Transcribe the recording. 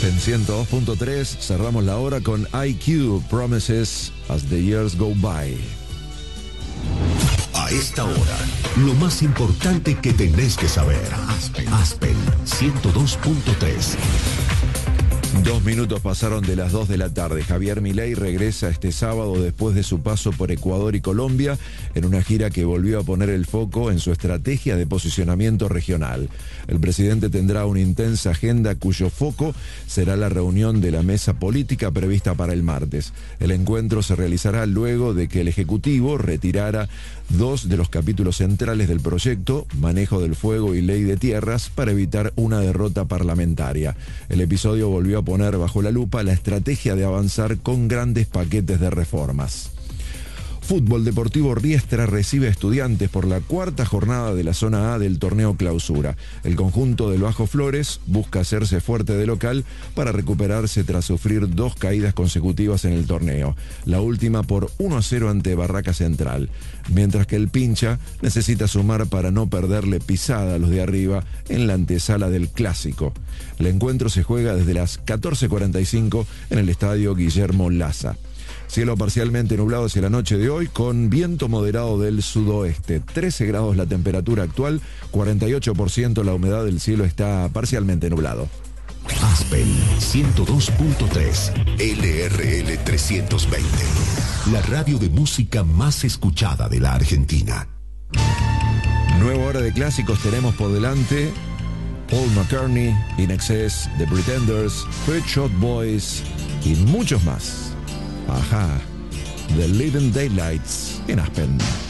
En 102.3 cerramos la hora con IQ, Promises as the Years Go By. A esta hora, lo más importante que tenés que saber. Aspen 102.3. 2 minutos pasaron de las 2 de la tarde. Javier Milei regresa este sábado después de su paso por Ecuador y Colombia en una gira que volvió a poner el foco en su estrategia de posicionamiento regional. El presidente tendrá una intensa agenda cuyo foco será la reunión de la mesa política prevista para el martes. El encuentro se realizará luego de que el Ejecutivo retirara 2 de los capítulos centrales del proyecto, manejo del fuego y ley de tierras, para evitar una derrota parlamentaria. El episodio volvió a poner bajo la lupa la estrategia de avanzar con grandes paquetes de reformas. Fútbol Deportivo Riestra recibe a Estudiantes por la 4ª jornada de la zona A del torneo Clausura. El conjunto del Bajo Flores busca hacerse fuerte de local para recuperarse tras sufrir 2 caídas consecutivas en el torneo. La última por 1-0 ante Barraca Central. Mientras que el Pincha necesita sumar para no perderle pisada a los de arriba en la antesala del Clásico. El encuentro se juega desde las 14:45 en el estadio Guillermo Laza. Cielo parcialmente nublado hacia la noche de hoy, con viento moderado del sudoeste. 13 grados la temperatura actual, 48% la humedad del cielo, está parcialmente nublado. Aspen 102.3, LRL 320. La radio de música más escuchada de la Argentina. Nueva hora de clásicos tenemos por delante. Paul McCartney, In Excess, The Pretenders, Pet Shop Boys y muchos más. Ajá, The Living Daylights en Aspen.